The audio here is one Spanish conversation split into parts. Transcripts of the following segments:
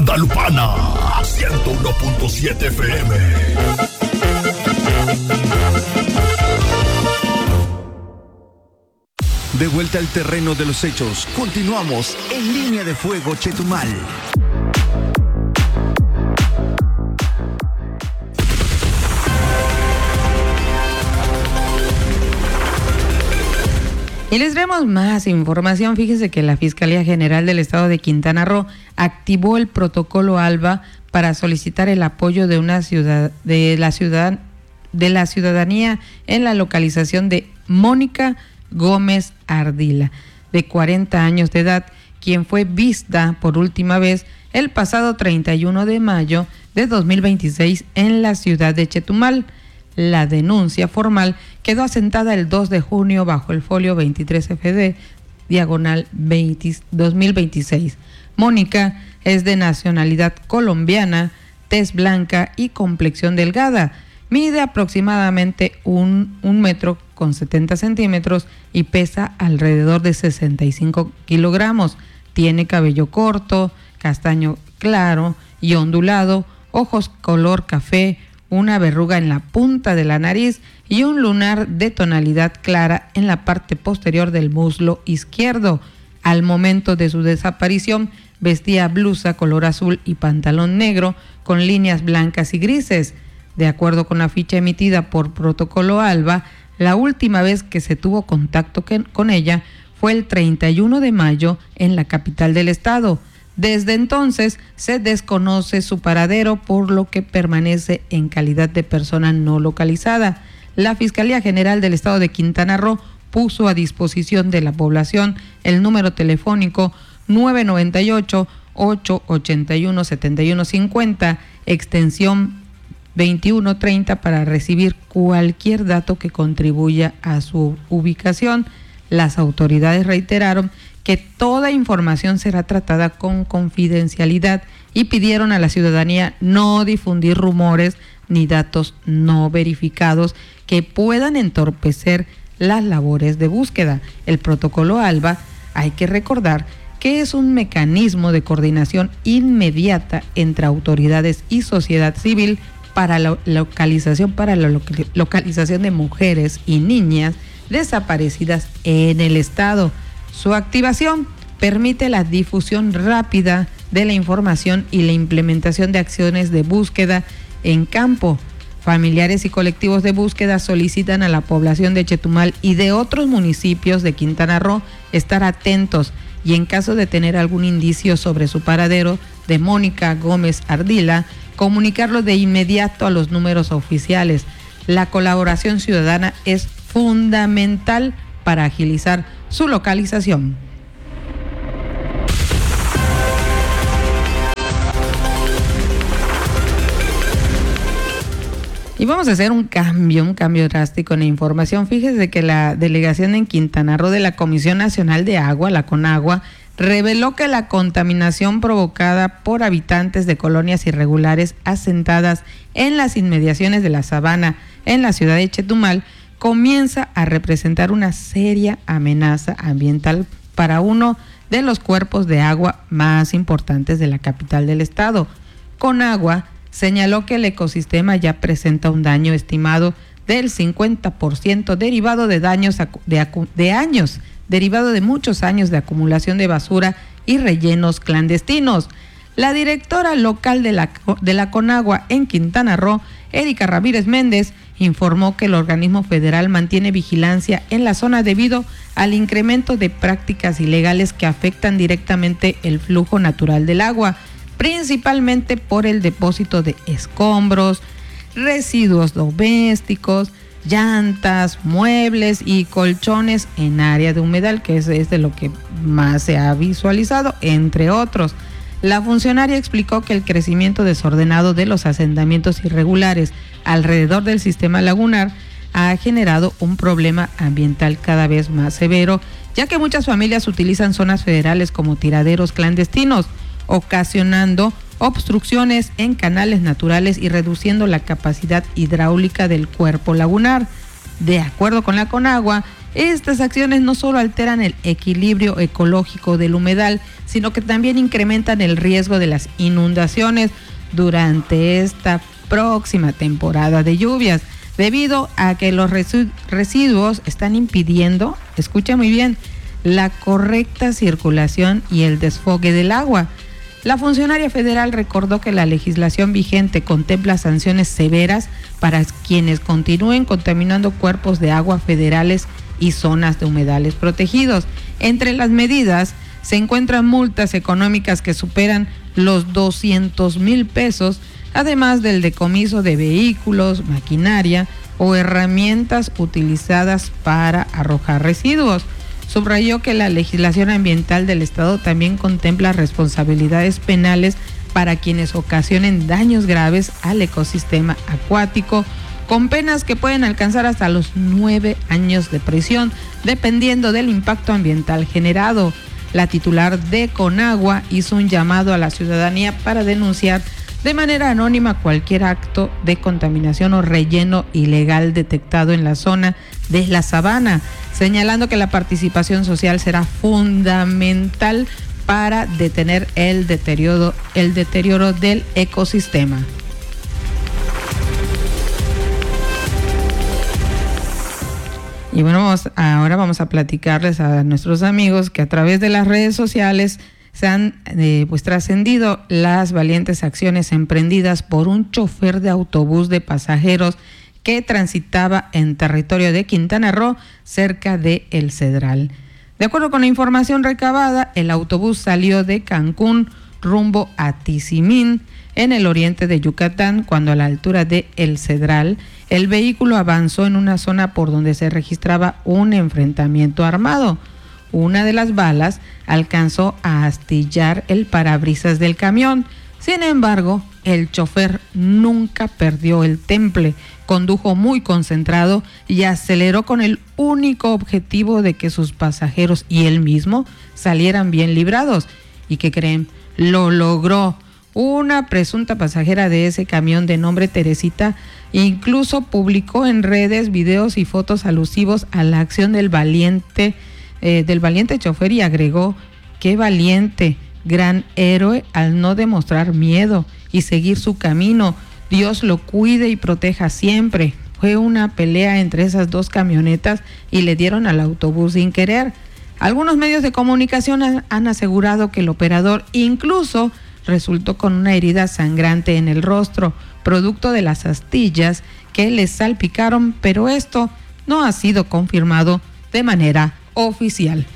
Guadalupana, 101.7 FM. De vuelta al terreno de los hechos, continuamos en Línea de Fuego Chetumal. Y les traemos más información. Fíjese que la Fiscalía General del Estado de Quintana Roo activó el protocolo ALBA para solicitar el apoyo de la ciudadanía en la localización de Mónica Gómez Ardila, de 40 años de edad, quien fue vista por última vez el pasado 31 de mayo de 2026 en la ciudad de Chetumal. La denuncia formal quedó asentada el 2 de junio bajo el folio 23 FD, diagonal 2026. Mónica es de nacionalidad colombiana, tez blanca y complexión delgada. Mide aproximadamente un metro con 70 centímetros y pesa alrededor de 65 kilogramos. Tiene cabello corto, castaño claro y ondulado, ojos color café, una verruga en la punta de la nariz y un lunar de tonalidad clara en la parte posterior del muslo izquierdo. Al momento de su desaparición, vestía blusa color azul y pantalón negro con líneas blancas y grises. De acuerdo con la ficha emitida por Protocolo ALBA, la última vez que se tuvo contacto con ella fue el 31 de mayo en la capital del estado. Desde entonces se desconoce su paradero, por lo que permanece en calidad de persona no localizada. La Fiscalía General del Estado de Quintana Roo puso a disposición de la población el número telefónico 998-881-7150, extensión 2130, para recibir cualquier dato que contribuya a su ubicación. Las autoridades reiteraron que toda información será tratada con confidencialidad y pidieron a la ciudadanía no difundir rumores ni datos no verificados que puedan entorpecer las labores de búsqueda. El protocolo ALBA, hay que recordar que es un mecanismo de coordinación inmediata entre autoridades y sociedad civil para la localización de mujeres y niñas desaparecidas en el estado. Su activación permite la difusión rápida de la información y la implementación de acciones de búsqueda en campo. Familiares y colectivos de búsqueda solicitan a la población de Chetumal y de otros municipios de Quintana Roo estar atentos y, en caso de tener algún indicio sobre su paradero de Mónica Gómez Ardila, comunicarlo de inmediato a los números oficiales. La colaboración ciudadana es fundamental para agilizar su localización. Y vamos a hacer un cambio drástico en la información. Fíjese que la delegación en Quintana Roo de la Comisión Nacional de Agua, la CONAGUA, reveló que la contaminación provocada por habitantes de colonias irregulares asentadas en las inmediaciones de la Sabana, en la ciudad de Chetumal, comienza a representar una seria amenaza ambiental para uno de los cuerpos de agua más importantes de la capital del estado. Conagua señaló que el ecosistema ya presenta un daño estimado del 50% derivado de muchos años de acumulación de basura y rellenos clandestinos. La directora local de la Conagua en Quintana Roo, Erika Ramírez Méndez, informó que el organismo federal mantiene vigilancia en la zona debido al incremento de prácticas ilegales que afectan directamente el flujo natural del agua, principalmente por el depósito de escombros, residuos domésticos, llantas, muebles y colchones en área de humedal, que es de lo que más se ha visualizado, entre otros. La funcionaria explicó que el crecimiento desordenado de los asentamientos irregulares alrededor del sistema lagunar ha generado un problema ambiental cada vez más severo, ya que muchas familias utilizan zonas federales como tiraderos clandestinos, ocasionando obstrucciones en canales naturales y reduciendo la capacidad hidráulica del cuerpo lagunar. De acuerdo con la Conagua, Estas acciones no solo alteran el equilibrio ecológico del humedal, sino que también incrementan el riesgo de las inundaciones durante esta próxima temporada de lluvias, debido a que los residuos están impidiendo, escucha muy bien, la correcta circulación y el desfogue del agua. La funcionaria federal recordó que la legislación vigente contempla sanciones severas para quienes continúen contaminando cuerpos de agua federales y zonas de humedales protegidos. Entre las medidas se encuentran multas económicas que superan los 200,000 pesos, además del decomiso de vehículos, maquinaria o herramientas utilizadas para arrojar residuos. Subrayó que la legislación ambiental del Estado también contempla responsabilidades penales para quienes ocasionen daños graves al ecosistema acuático, con penas que pueden alcanzar hasta los 9 años de prisión, dependiendo del impacto ambiental generado. La titular de Conagua hizo un llamado a la ciudadanía para denunciar de manera anónima cualquier acto de contaminación o relleno ilegal detectado en la zona de la Sabana, señalando que la participación social será fundamental para detener el deterioro del ecosistema. Y bueno, ahora vamos a platicarles a nuestros amigos que a través de las redes sociales se han trascendido las valientes acciones emprendidas por un chofer de autobús de pasajeros que transitaba en territorio de Quintana Roo, cerca de El Cedral. De acuerdo con la información recabada, el autobús salió de Cancún rumbo a Tizimín, en el oriente de Yucatán, cuando a la altura de El Cedral, el vehículo avanzó en una zona por donde se registraba un enfrentamiento armado. Una de las balas alcanzó a astillar el parabrisas del camión. Sin embargo, el chofer nunca perdió el temple, condujo muy concentrado y aceleró con el único objetivo de que sus pasajeros y él mismo salieran bien librados. ¿Y qué creen? Lo logró. Una presunta pasajera de ese camión de nombre Teresita incluso publicó en redes videos y fotos alusivos a la acción del valiente chofer y agregó: qué valiente, gran héroe al no demostrar miedo y seguir su camino. Dios lo cuide y proteja siempre. Fue una pelea entre esas dos camionetas y le dieron al autobús sin querer. Algunos medios de comunicación han asegurado que el operador incluso resultó con una herida sangrante en el rostro, producto de las astillas que le salpicaron, pero esto no ha sido confirmado de manera oficial.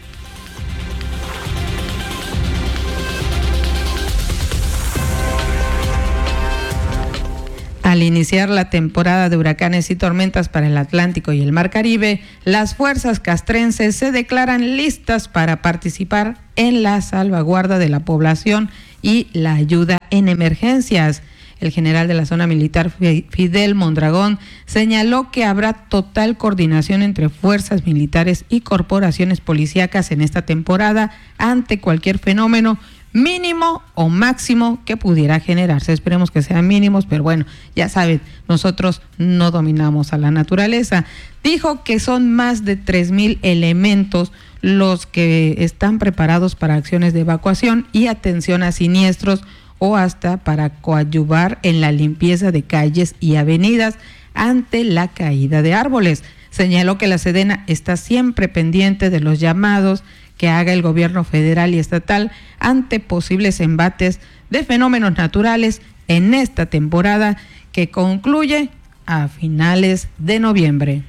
Al iniciar la temporada de huracanes y tormentas para el Atlántico y el Mar Caribe, las fuerzas castrenses se declaran listas para participar en la salvaguarda de la población y la ayuda en emergencias. El general de la zona militar, Fidel Mondragón, señaló que habrá total coordinación entre fuerzas militares y corporaciones policíacas en esta temporada ante cualquier fenómeno mínimo o máximo que pudiera generarse. Esperemos que sean mínimos, pero bueno, ya saben, nosotros no dominamos a la naturaleza. Dijo que son más de 3,000 elementos los que están preparados para acciones de evacuación y atención a siniestros, o hasta para coadyuvar en la limpieza de calles y avenidas ante la caída de árboles. Señaló que la Sedena está siempre pendiente de los llamados que haga el gobierno federal y estatal ante posibles embates de fenómenos naturales en esta temporada que concluye a finales de noviembre.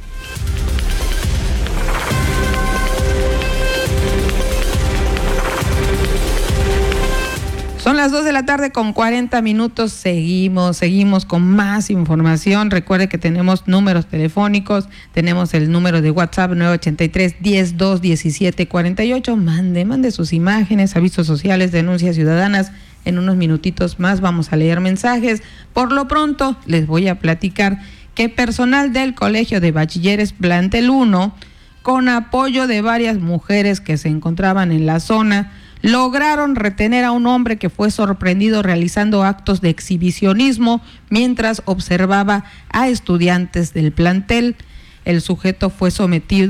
Son las 2 de la tarde con 40 minutos. Seguimos con más información. Recuerde que tenemos números telefónicos. Tenemos el número de WhatsApp 983-102-1748. Mande sus imágenes, avisos sociales, denuncias ciudadanas. En unos minutitos más vamos a leer mensajes. Por lo pronto, les voy a platicar que personal del Colegio de Bachilleres Plantel 1, con apoyo de varias mujeres que se encontraban en la zona, lograron retener a un hombre que fue sorprendido realizando actos de exhibicionismo mientras observaba a estudiantes del plantel. El sujeto fue sometido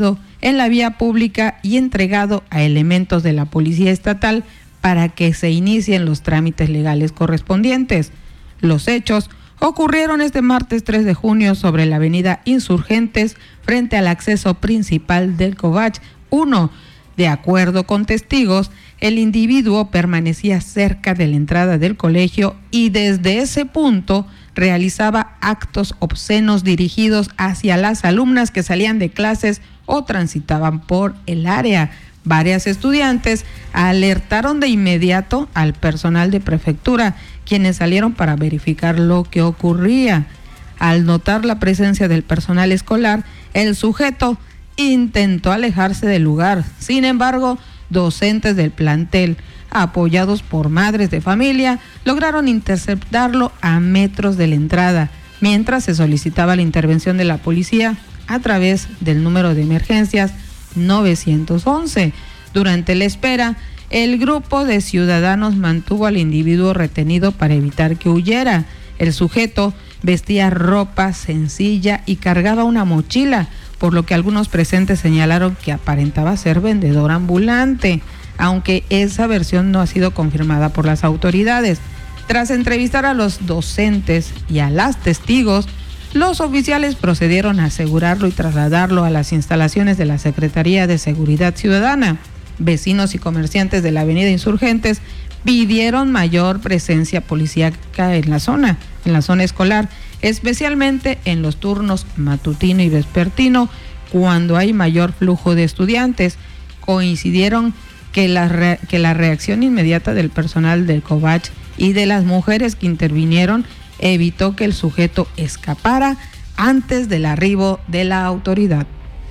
en la vía pública y entregado a elementos de la Policía Estatal para que se inicien los trámites legales correspondientes. Los hechos ocurrieron este martes 3 de junio sobre la avenida Insurgentes frente al acceso principal del Covach 1. De acuerdo con testigos, el individuo permanecía cerca de la entrada del colegio y desde ese punto realizaba actos obscenos dirigidos hacia las alumnas que salían de clases o transitaban por el área. Varias estudiantes alertaron de inmediato al personal de prefectura, quienes salieron para verificar lo que ocurría. Al notar la presencia del personal escolar, el sujeto intentó alejarse del lugar. Sin embargo, docentes del plantel, apoyados por madres de familia, lograron interceptarlo a metros de la entrada, mientras se solicitaba la intervención de la policía a través del número de emergencias 911. Durante la espera, el grupo de ciudadanos mantuvo al individuo retenido para evitar que huyera. El sujeto vestía ropa sencilla y cargaba una mochila, por lo que algunos presentes señalaron que aparentaba ser vendedor ambulante, aunque esa versión no ha sido confirmada por las autoridades. Tras entrevistar a los docentes y a las testigos, los oficiales procedieron a asegurarlo y trasladarlo a las instalaciones de la Secretaría de Seguridad Ciudadana. Vecinos y comerciantes de la avenida Insurgentes pidieron mayor presencia policíaca en la zona escolar, especialmente en los turnos matutino y vespertino, cuando hay mayor flujo de estudiantes. Coincidieron que la reacción inmediata del personal del Covach y de las mujeres que intervinieron evitó que el sujeto escapara antes del arribo de la autoridad.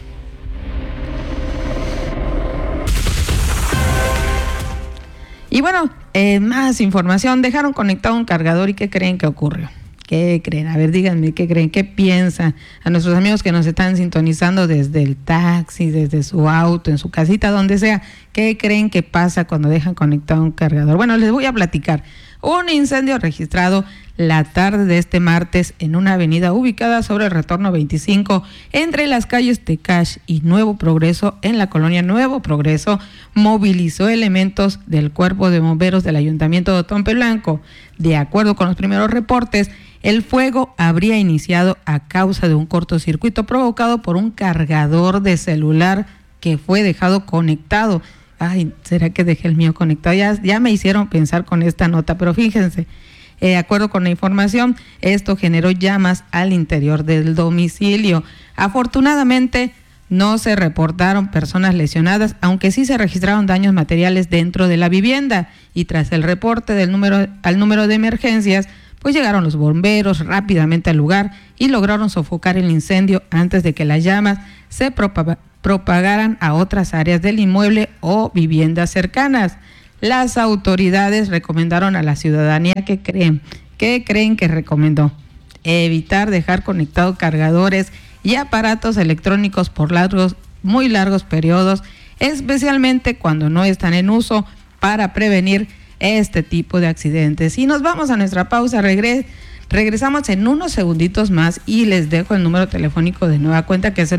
Y bueno, más información. Dejaron conectado un cargador y ¿qué creen que ocurrió? ¿Qué creen? A ver, díganme, ¿qué creen? ¿Qué piensan? A nuestros amigos que nos están sintonizando desde el taxi, desde su auto, en su casita, donde sea, ¿qué creen que pasa cuando dejan conectado un cargador? Bueno, les voy a platicar. Un incendio registrado la tarde de este martes en una avenida ubicada sobre el Retorno 25 entre las calles Tecash y Nuevo Progreso, en la colonia Nuevo Progreso, movilizó elementos del Cuerpo de Bomberos del Ayuntamiento de Otompe Blanco. De acuerdo con los primeros reportes, el fuego habría iniciado a causa de un cortocircuito provocado por un cargador de celular que fue dejado conectado. Ay, ¿será que dejé el mío conectado? Ya me hicieron pensar con esta nota, pero fíjense, de acuerdo con la información, esto generó llamas al interior del domicilio. Afortunadamente, no se reportaron personas lesionadas, aunque sí se registraron daños materiales dentro de la vivienda. Y tras el reporte al número de emergencias, pues llegaron los bomberos rápidamente al lugar y lograron sofocar el incendio antes de que las llamas se propagaran a otras áreas del inmueble o viviendas cercanas. Las autoridades recomendaron a la ciudadanía ¿qué creen que recomendó? Evitar dejar conectados cargadores y aparatos electrónicos por muy largos periodos, especialmente cuando no están en uso, para prevenir este tipo de accidentes. Y nos vamos a nuestra pausa. Regresamos en unos segunditos más y les dejo el número telefónico de nueva cuenta, que es el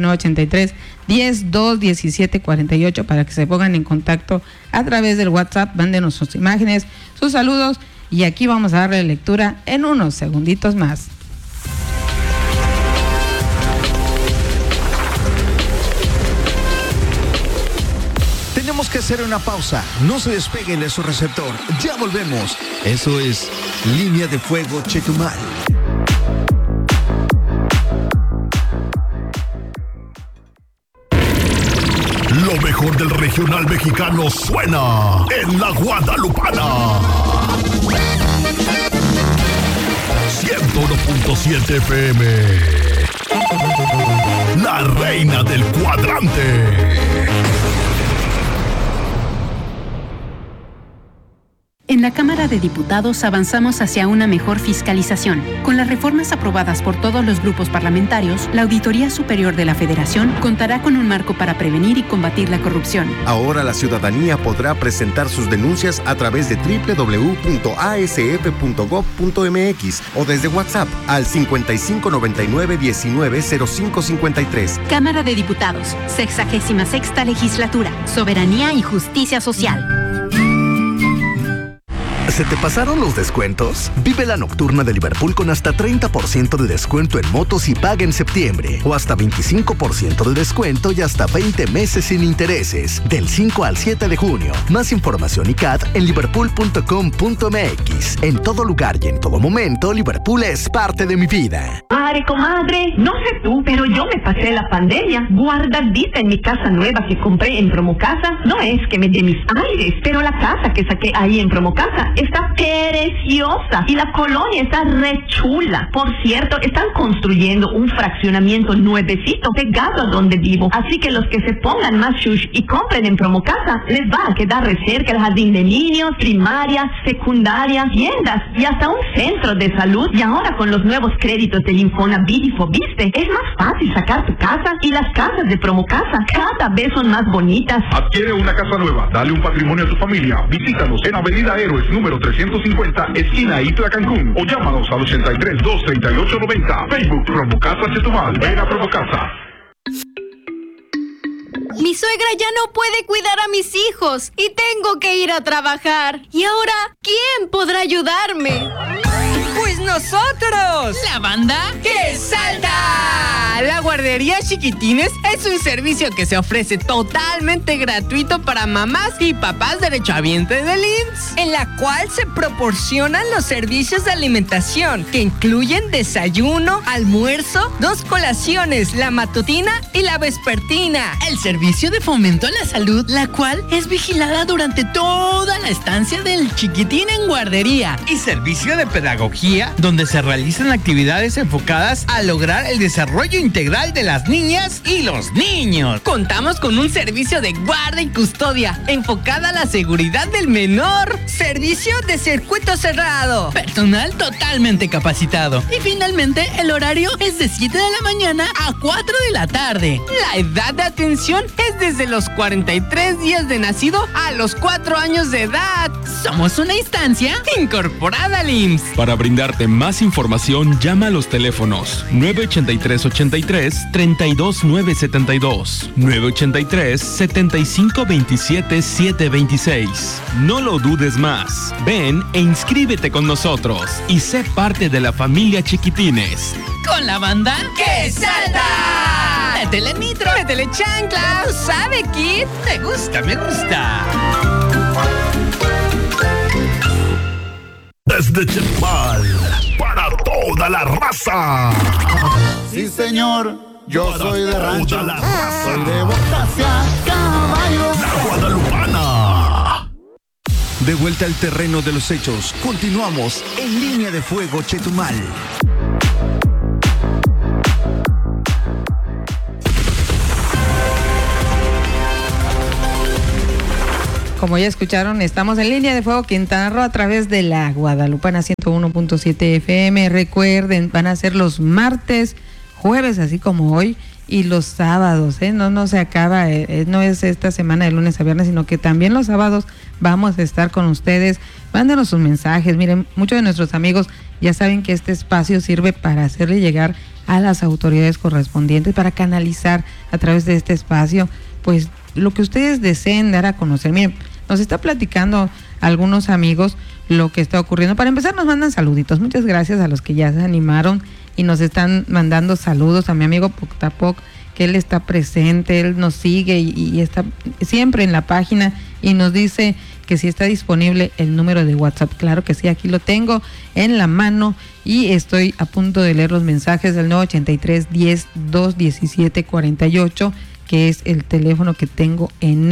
983-102-1748, para que se pongan en contacto a través del WhatsApp, mándenos sus imágenes, sus saludos, y aquí vamos a darle lectura en unos segunditos más. Tenemos que hacer una pausa. No se despeguen de su receptor. Ya volvemos. Eso es Línea de Fuego Chetumal. Lo mejor del regional mexicano suena en la Guadalupana. 101.7 FM. La reina del cuadrante. En la Cámara de Diputados avanzamos hacia una mejor fiscalización. Con las reformas aprobadas por todos los grupos parlamentarios, la Auditoría Superior de la Federación contará con un marco para prevenir y combatir la corrupción. Ahora la ciudadanía podrá presentar sus denuncias a través de www.asf.gov.mx o desde WhatsApp al 5599-190553. Cámara de Diputados, 66ª Legislatura, Soberanía y Justicia Social. ¿Se te pasaron los descuentos? Vive la nocturna de Liverpool con hasta 30% de descuento en motos y paga en septiembre. O hasta 25% de descuento y hasta 20 meses sin intereses. Del 5 al 7 de junio. Más información y CAT en liverpool.com.mx. En todo lugar y en todo momento, Liverpool es parte de mi vida. Madre, comadre, no sé tú, pero yo me pasé la pandemia guardadita en mi casa nueva que compré en Promocasa. No es que me dé mis aires, pero la casa que saqué ahí en Promocasa está preciosa y la colonia está re chula. Por cierto, están construyendo un fraccionamiento nuevecito pegado a donde vivo. Así que los que se pongan más shush y compren en Promocasa, les va a quedar re cerca el jardín de niños, primaria, secundaria, tiendas y hasta un centro de salud. Y ahora con los nuevos créditos del Infonavit y Fobiste, es más fácil sacar tu casa y las casas de Promocasa cada vez son más bonitas. Adquiere una casa nueva, dale un patrimonio a tu familia. Visítanos en Avenida Héroes número 350, esquina Itla, Cancún, o llámanos al 83-238-90. Facebook Promocasa Chetumal. Ven a Promocasa. Mi suegra ya no puede cuidar a mis hijos y tengo que ir a trabajar. ¿Y ahora quién podrá ayudarme? ¡Pues nosotros! ¡La banda que salta! La guardería Chiquitines es un servicio que se ofrece totalmente gratuito para mamás y papás derechohabientes del IMSS, en la cual se proporcionan los servicios de alimentación que incluyen desayuno, almuerzo, 2 colaciones, la matutina y la vespertina. El servicio de fomento a la salud, la cual es vigilada durante toda la estancia del chiquitín en guardería. Y servicio de pedagogía, donde se realizan actividades enfocadas a lograr el desarrollo integral de las niñas y los niños. Contamos con un servicio de guarda y custodia enfocada a la seguridad del menor. Servicio de circuito cerrado. Personal totalmente capacitado. Y finalmente el horario es de 7 de la mañana a 4 de la tarde. La edad de atención es desde los 43 días de nacido a los 4 años de edad. Somos una instancia incorporada al IMSS. Para brindarte más información, llama a los teléfonos 983-83-32972, 983-7527-726. No lo dudes más. Ven e inscríbete con nosotros y sé parte de la familia Chiquitines. Con la banda que salta. Métele nitro, métele chancla. ¿Sabe, Kid? Me gusta. Desde Chetumal, para toda la raza. Sí, señor, yo para soy de rancho. La raza. Soy de Bocacia, caballo. La Guadalupana. De vuelta al terreno de los hechos, continuamos en Línea de Fuego Chetumal. Como ya escucharon, estamos en Línea de Fuego Quintana Roo a través de la Guadalupana 101.7 FM. Recuerden, van a ser los martes, jueves, así como hoy, y los sábados, no se acaba, no es esta semana de lunes a viernes, sino que también los sábados vamos a estar con ustedes. Mándenos sus mensajes. Miren, muchos de nuestros amigos ya saben que este espacio sirve para hacerle llegar a las autoridades correspondientes, para canalizar a través de este espacio, pues, lo que ustedes deseen dar a conocer. Miren, nos está platicando algunos amigos lo que está ocurriendo. Para empezar, nos mandan saluditos. Muchas gracias a los que ya se animaron y nos están mandando saludos. A mi amigo Poctapoc, que él está presente, él nos sigue y está siempre en la página y nos dice que si está disponible el número de WhatsApp. Claro que sí, aquí lo tengo en la mano y estoy a punto de leer los mensajes del 983-10-217-48, que es el teléfono que tengo en este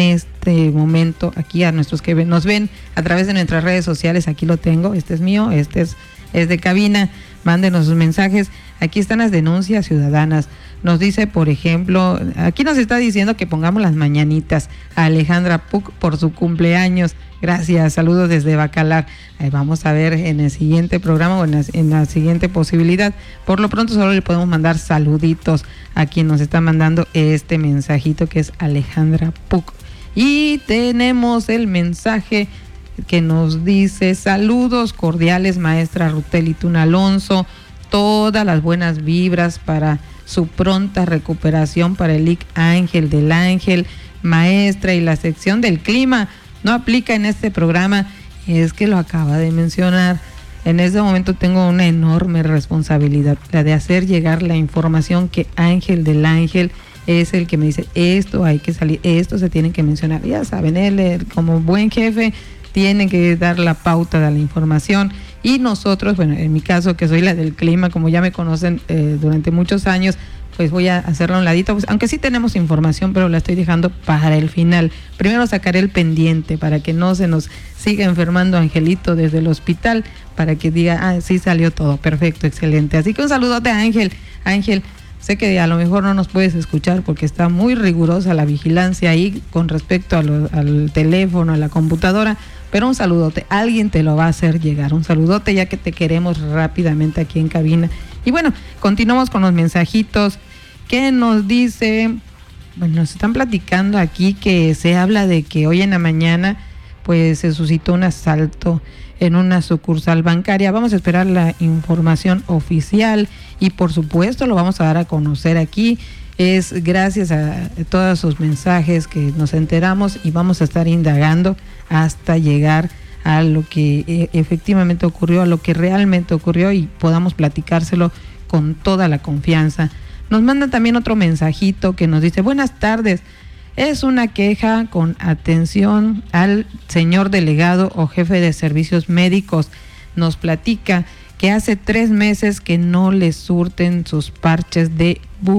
este momento aquí a nuestros que nos ven a través de nuestras redes sociales. Aquí lo tengo, este es mío, este es de cabina. Mándenos sus mensajes. Aquí están las denuncias ciudadanas. Nos dice, por ejemplo, aquí nos está diciendo que pongamos las mañanitas a Alejandra Puc por su cumpleaños. Gracias, saludos desde Bacalar. Vamos a ver en el siguiente programa o en la siguiente posibilidad. Por lo pronto solo le podemos mandar saluditos a quien nos está mandando este mensajito, que es Alejandra Puc. Y tenemos el mensaje que nos dice: saludos cordiales, maestra Ruteli Tuna Alonso, todas las buenas vibras para su pronta recuperación para el IC Ángel del Ángel, maestra, y la sección del clima no aplica en este programa. Es que lo acaba de mencionar. En este momento tengo una enorme responsabilidad, la de hacer llegar la información que Ángel del Ángel es el que me dice: esto hay que salir, esto se tiene que mencionar. Ya saben, él como buen jefe tiene que dar la pauta de la información, y nosotros, bueno, en mi caso, que soy la del clima, como ya me conocen durante muchos años, pues voy a hacerlo a un ladito, pues, aunque sí tenemos información, pero la estoy dejando para el final. Primero sacaré el pendiente para que no se nos siga enfermando Angelito desde el hospital, para que diga: sí salió todo, perfecto, excelente. Así que un saludote a Ángel. Ángel, sé que a lo mejor no nos puedes escuchar porque está muy rigurosa la vigilancia ahí con respecto al teléfono, a la computadora, pero un saludote, alguien te lo va a hacer llegar, un saludote, ya que te queremos rápidamente aquí en cabina. Y bueno, continuamos con los mensajitos que nos dice, bueno, nos están platicando aquí que se habla de que hoy en la mañana pues se suscitó un asalto en una sucursal bancaria. Vamos a esperar la información oficial y por supuesto lo vamos a dar a conocer aquí. Es gracias a todos sus mensajes que nos enteramos y vamos a estar indagando hasta llegar a lo que efectivamente ocurrió, a lo que realmente ocurrió, y podamos platicárselo con toda la confianza. Nos manda también otro mensajito que nos dice: buenas tardes, es una queja con atención al señor delegado o jefe de servicios médicos. Nos platica que hace 3 meses que no le surten sus parches de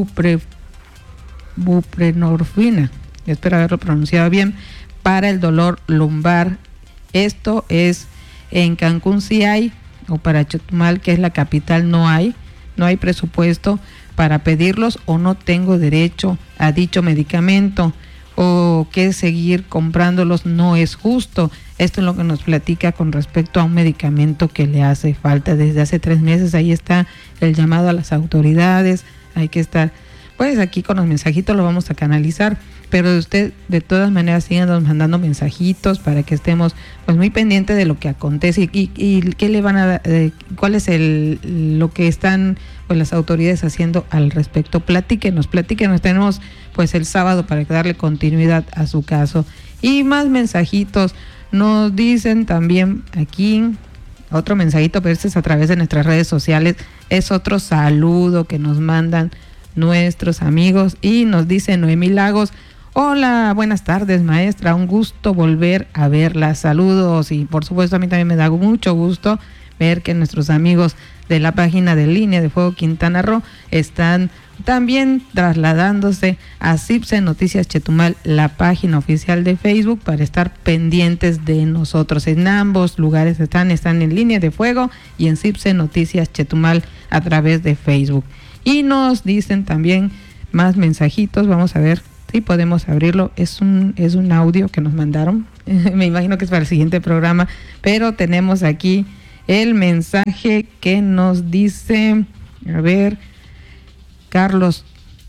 buprenorfina, espero haberlo pronunciado bien, para el dolor lumbar. Esto es en Cancún sí hay, o para Chetumal, que es la capital, no hay presupuesto para pedirlos, o no tengo derecho a dicho medicamento, o que seguir comprándolos no es justo. Esto es lo que nos platica con respecto a un medicamento que le hace falta desde hace 3 meses. Ahí está el llamado a las autoridades. Hay que estar pues aquí con los mensajitos, lo vamos a canalizar, pero usted de todas maneras síganos mandando mensajitos para que estemos pues muy pendientes de lo que acontece y qué le van a dar, cuál es lo que están pues las autoridades haciendo al respecto. Platíquenos, tenemos pues el sábado para darle continuidad a su caso. Y más mensajitos, nos dicen también aquí, otro mensajito, pero este es a través de nuestras redes sociales, es otro saludo que nos mandan nuestros amigos, y nos dice Noemí Lagos: hola, buenas tardes maestra, un gusto volver a verla, saludos. Y por supuesto a mí también me da mucho gusto ver que nuestros amigos de la página de Línea de Fuego Quintana Roo están también trasladándose a CIPSE Noticias Chetumal, la página oficial de Facebook, para estar pendientes de nosotros. En ambos lugares están en Línea de Fuego y en CIPSE Noticias Chetumal a través de Facebook. Y nos dicen también más mensajitos, vamos a ver si podemos abrirlo. Es un audio que nos mandaron, me imagino que es para el siguiente programa, pero tenemos aquí el mensaje que nos dice, a ver, Carlos,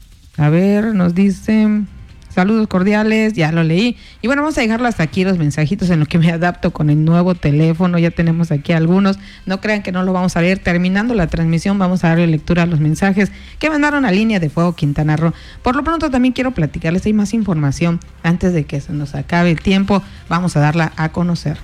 nos dice: saludos cordiales, ya lo leí. Y bueno, vamos a dejarlo hasta aquí los mensajitos en lo que me adapto con el nuevo teléfono. Ya tenemos aquí algunos, no crean que no lo vamos a leer. Terminando la transmisión vamos a darle lectura a los mensajes que mandaron a Línea de Fuego Quintana Roo. Por lo pronto también quiero platicarles, hay más información antes de que se nos acabe el tiempo, vamos a darla a conocer.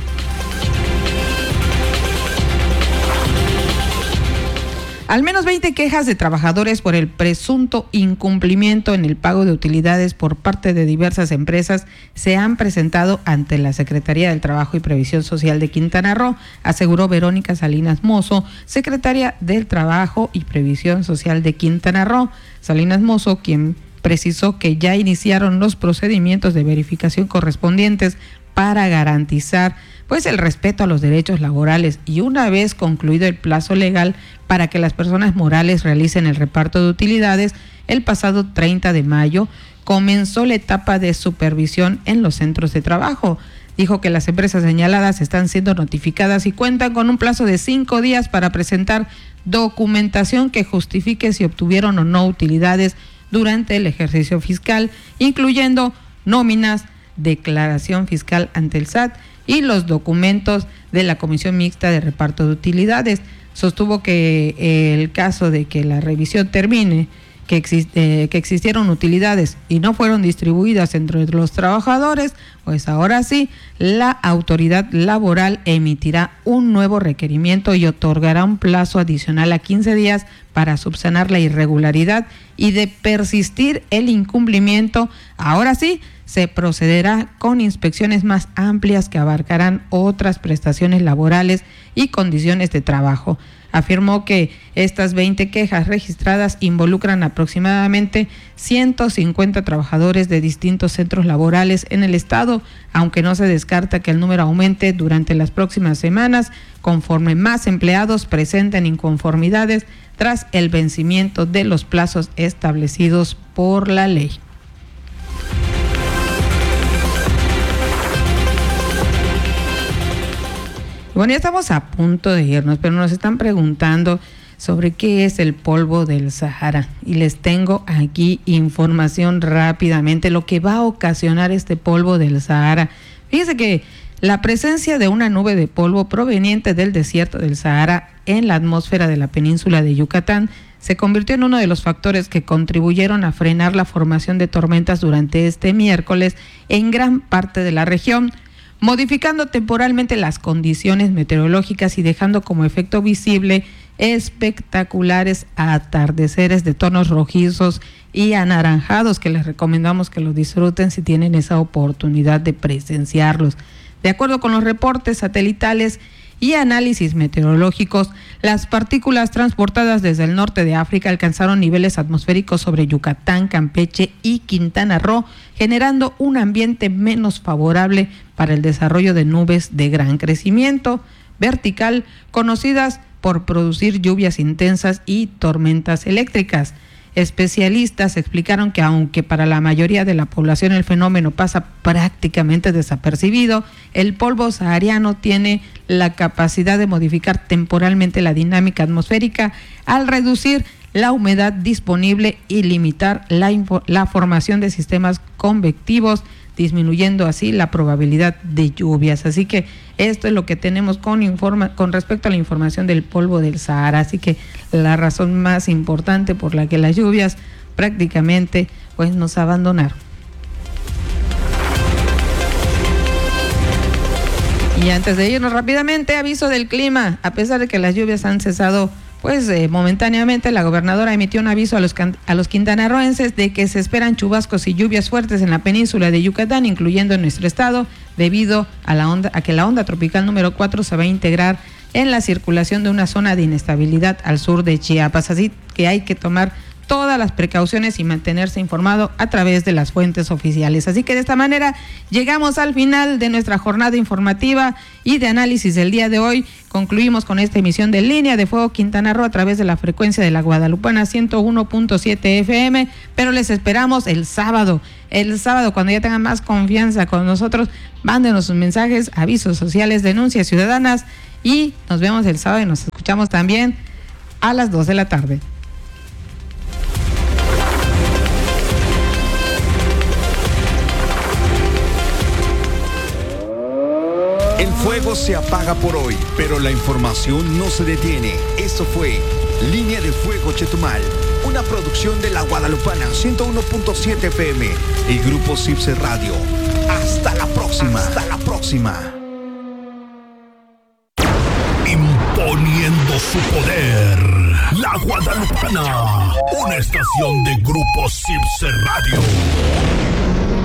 Al menos 20 quejas de trabajadores por el presunto incumplimiento en el pago de utilidades por parte de diversas empresas se han presentado ante la Secretaría del Trabajo y Previsión Social de Quintana Roo, aseguró Verónica Salinas Mozo, secretaria del Trabajo y Previsión Social de Quintana Roo. Salinas Mozo, quien precisó que ya iniciaron los procedimientos de verificación correspondientes para garantizar pues el respeto a los derechos laborales, y una vez concluido el plazo legal para que las personas morales realicen el reparto de utilidades, el pasado 30 de mayo comenzó la etapa de supervisión en los centros de trabajo. Dijo que las empresas señaladas están siendo notificadas y cuentan con un plazo de 5 días para presentar documentación que justifique si obtuvieron o no utilidades durante el ejercicio fiscal, incluyendo nóminas, declaración fiscal ante el SAT y los documentos de la Comisión Mixta de Reparto de Utilidades. Sostuvo que el caso de que la revisión termine, que existieron utilidades y no fueron distribuidas entre los trabajadores, pues ahora sí, la autoridad laboral emitirá un nuevo requerimiento y otorgará un plazo adicional a 15 días para subsanar la irregularidad, y de persistir el incumplimiento, ahora sí, se procederá con inspecciones más amplias que abarcarán otras prestaciones laborales y condiciones de trabajo. Afirmó que estas 20 quejas registradas involucran aproximadamente 150 trabajadores de distintos centros laborales en el estado, aunque no se descarta que el número aumente durante las próximas semanas conforme más empleados presenten inconformidades tras el vencimiento de los plazos establecidos por la ley. Bueno, ya estamos a punto de irnos, pero nos están preguntando sobre qué es el polvo del Sahara, y les tengo aquí información rápidamente, lo que va a ocasionar este polvo del Sahara. Fíjense que la presencia de una nube de polvo proveniente del desierto del Sahara en la atmósfera de la península de Yucatán se convirtió en uno de los factores que contribuyeron a frenar la formación de tormentas durante este miércoles en gran parte de la región, modificando temporalmente las condiciones meteorológicas y dejando como efecto visible espectaculares atardeceres de tonos rojizos y anaranjados que les recomendamos que los disfruten si tienen esa oportunidad de presenciarlos. De acuerdo con los reportes satelitales y análisis meteorológicos, las partículas transportadas desde el norte de África alcanzaron niveles atmosféricos sobre Yucatán, Campeche y Quintana Roo, generando un ambiente menos favorable para el desarrollo de nubes de gran crecimiento vertical, conocidas por producir lluvias intensas y tormentas eléctricas. Especialistas explicaron que aunque para la mayoría de la población el fenómeno pasa prácticamente desapercibido, el polvo sahariano tiene la capacidad de modificar temporalmente la dinámica atmosférica al reducir la humedad disponible y limitar la formación de sistemas convectivos, disminuyendo así la probabilidad de lluvias. Así que esto es lo que tenemos con respecto a la información del polvo del Sahara. Así que la razón más importante por la que las lluvias prácticamente pues nos abandonaron. Y antes de irnos rápidamente, aviso del clima. A pesar de que las lluvias han cesado momentáneamente, la gobernadora emitió un aviso a los quintanarroenses de que se esperan chubascos y lluvias fuertes en la península de Yucatán, incluyendo en nuestro estado, debido a que la onda tropical número 4 se va a integrar en la circulación de una zona de inestabilidad al sur de Chiapas. Así que hay que tomar todas las precauciones y mantenerse informado a través de las fuentes oficiales. Así que de esta manera llegamos al final de nuestra jornada informativa y de análisis del día de hoy. Concluimos con esta emisión de Línea de Fuego Quintana Roo a través de la frecuencia de la Guadalupana 101.7 FM, pero les esperamos el sábado cuando ya tengan más confianza con nosotros. Mándenos sus mensajes, avisos sociales, denuncias ciudadanas, y nos vemos el sábado y nos escuchamos también a las 2 de la tarde. El fuego se apaga por hoy, pero la información no se detiene. Esto fue Línea de Fuego Chetumal, una producción de la Guadalupana 101.7 FM y Grupo CIPSE Radio. Hasta la próxima. Hasta la próxima. Imponiendo su poder, la Guadalupana, una estación de Grupo CIPSE Radio.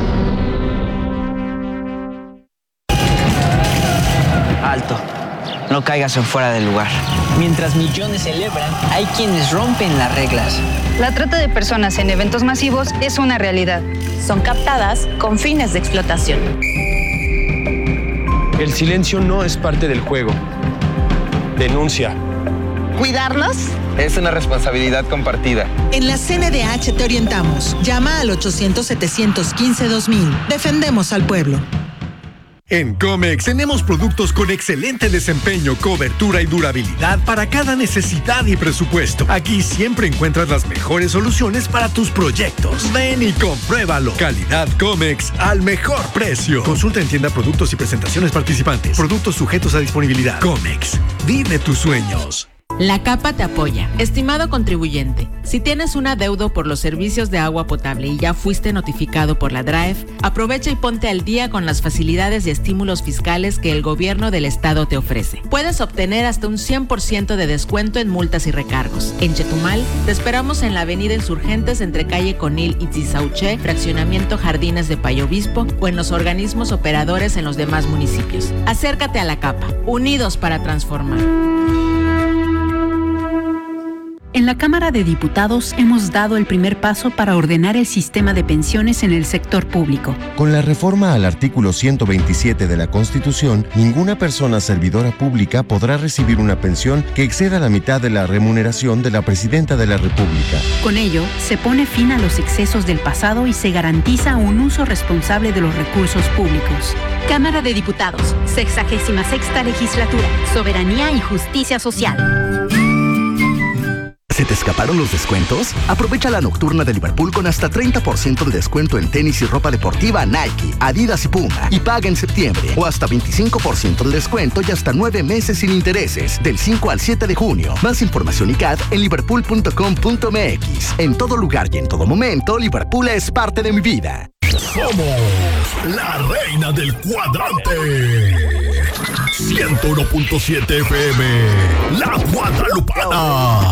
Alto. no caigas en fuera del lugar. Mientras millones celebran, hay quienes rompen las reglas. La trata de personas en eventos masivos es una realidad. Son captadas con fines de explotación. El silencio no es parte del juego. Denuncia. ¿Cuidarlos? Es una responsabilidad compartida. En la CNDH te orientamos. Llama al 800-715-2000. Defendemos al pueblo. En Comex tenemos productos con excelente desempeño, cobertura y durabilidad para cada necesidad y presupuesto. Aquí siempre encuentras las mejores soluciones para tus proyectos. Ven y compruébalo. Calidad Comex al mejor precio. Consulta en tienda productos y presentaciones participantes. Productos sujetos a disponibilidad. Comex, vive tus sueños. La Capa te apoya. Estimado contribuyente, si tienes un adeudo por los servicios de agua potable y ya fuiste notificado por la DRAEF, aprovecha y ponte al día con las facilidades y estímulos fiscales que el gobierno del estado te ofrece. Puedes obtener hasta un 100% de descuento en multas y recargos. En Chetumal, te esperamos en la avenida Insurgentes entre calle Conil y Tizauché, fraccionamiento Jardines de Payobispo o en los organismos operadores en los demás municipios. Acércate a la Capa, unidos para transformar. En la Cámara de Diputados hemos dado el primer paso para ordenar el sistema de pensiones en el sector público. Con la reforma al artículo 127 de la Constitución, ninguna persona servidora pública podrá recibir una pensión que exceda la mitad de la remuneración de la Presidenta de la República. Con ello, se pone fin a los excesos del pasado y se garantiza un uso responsable de los recursos públicos. Cámara de Diputados, 66ª Legislatura, Soberanía y Justicia Social. ¿Se te escaparon los descuentos? Aprovecha la nocturna de Liverpool con hasta 30% de descuento en tenis y ropa deportiva Nike, Adidas y Puma. Y paga en septiembre. O hasta 25% de descuento y hasta 9 meses sin intereses. Del 5 al 7 de junio. Más información y CAD en liverpool.com.mx. En todo lugar y en todo momento, Liverpool es parte de mi vida. Somos la reina del cuadrante. 101.7 FM. La Guadalupana.